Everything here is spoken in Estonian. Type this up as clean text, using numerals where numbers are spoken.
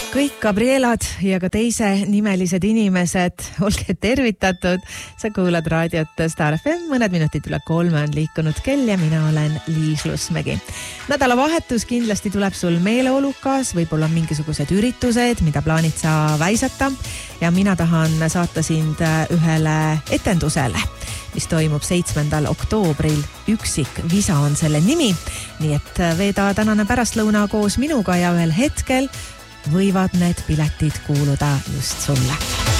Kõik Gabrielad ja ka teise nimelised inimesed, olge tervitatud. Sa kuulad raadiot Star FM, mõned minutid üle 3 on liikunud kell ja mina olen Liis Lusmägi. Nädalavahetus kindlasti tuleb sul meeleolukas, võib-olla mingisugused üritused, mida plaanid sa väisata. Ja mina tahan saata sind ühele etendusele, mis toimub 7. oktoobril. Üksik visa on selle nimi, nii et veeda tänane pärastlõuna koos minuga ja ühel hetkel võivad need piletid kuuluda just sulle.